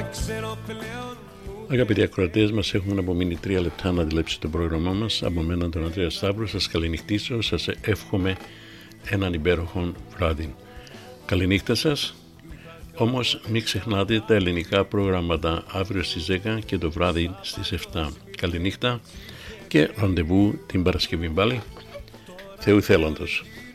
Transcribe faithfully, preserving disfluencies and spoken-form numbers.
Αγαπητοί ακροατές μας, έχουν απομείνει τρία λεπτά να αντιλέψει το πρόγραμμά μας. Από μένα τον Ανδρέα Σταύρου σας καληνυχτήσω, σας εύχομαι έναν υπέροχο βράδυ. Καληνύχτα σας, όμως μην ξεχνάτε τα ελληνικά προγράμματα αύριο στις δέκα και το βράδυ στις επτά. Καληνύχτα και ραντεβού την Παρασκευή πάλι, Θεού θέλοντος.